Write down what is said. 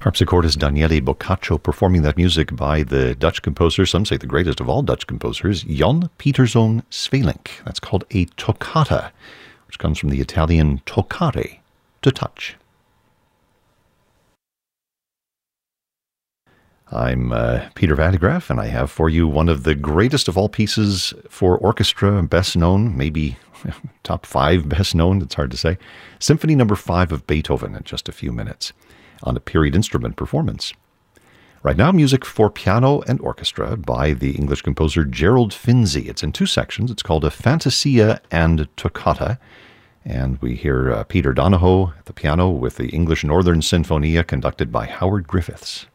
Harpsichordist Daniele Boccaccio performing that music by the Dutch composer, some say the greatest of all Dutch composers, Jan Pieterszoon Sweelinck. That's called a toccata, which comes from the Italian toccare, to touch. I'm Peter Van de Graaff, and I have for you one of the greatest of all pieces for orchestra, best known, maybe top 5 best known, it's hard to say, Symphony No. 5 of Beethoven in just a few minutes, on a period instrument performance. Right now, music for piano and orchestra by the English composer Gerald Finzi. It's in 2 sections. It's called a Fantasia and Toccata. And we hear Peter Donahoe at the piano with the English Northern Sinfonia conducted by Howard Griffiths.